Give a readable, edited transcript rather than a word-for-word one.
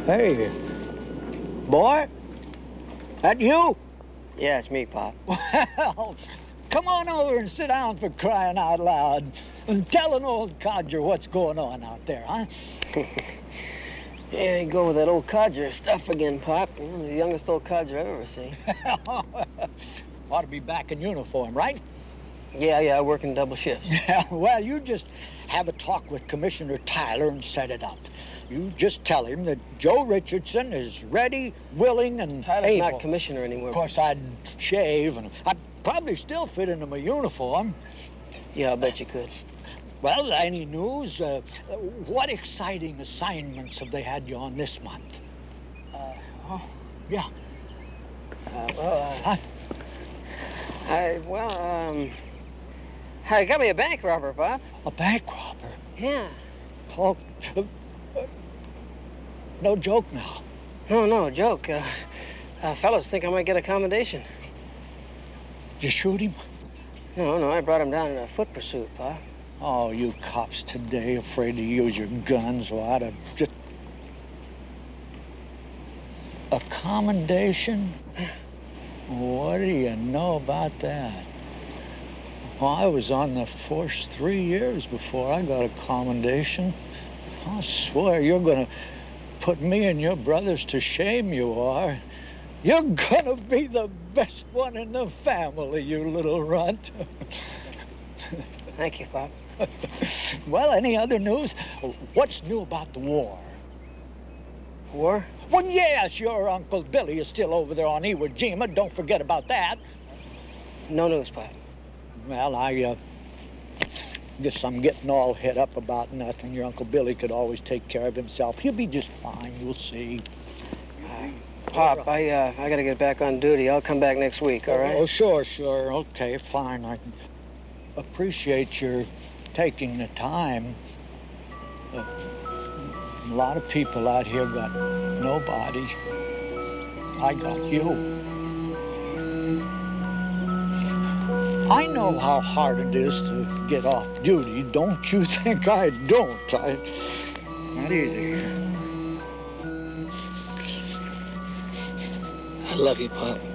Hey, boy, that you? Yeah, it's me, Pop. Well, come on over and sit down for crying out loud and tell an old codger what's going on out there, huh? Yeah, you go with that old codger stuff again, Pop. You're the youngest old codger I've ever seen. Ought to be back in uniform, right? Yeah, I work in double shifts. Well, you just have a talk with Commissioner Tyler and set it up. You just tell him that Joe Richardson is ready, willing, and Tyler's able. not commissioner anymore. Of course, I'd shave, and I'd probably still fit into my uniform. Yeah, I'll bet you could. Well, any news? What exciting assignments have they had you on this month? Yeah. I got me a bank robber, Bob. A bank robber? Yeah. Oh, no joke now. No joke. Fellas think I might get a commendation. Did you shoot him? No, I brought him down in a foot pursuit, Bob. Oh, you cops today afraid to use your guns. Well, I'd have just... A commendation? What do you know about that? Well, I was on the force 3 years before I got a commendation. I swear you're gonna put me and your brothers to shame, you are. You're gonna be the best one in the family, you little runt. Thank you, Pop. Well, any other news? What's new about the war? War? Well, yes, your Uncle Billy is still over there on Iwo Jima. Don't forget about that. No news, Pop. Well, I guess I'm getting all hit up about nothing. Your Uncle Billy could always take care of himself. He'll be just fine, you'll see. Pop, I gotta get back on duty. I'll come back next week, all right? Oh, sure. Okay, fine. I appreciate your taking the time. A lot of people out here got nobody. I got you. I know how hard it is to get off duty. Don't you think I don't? Not easy. I love you, Pop.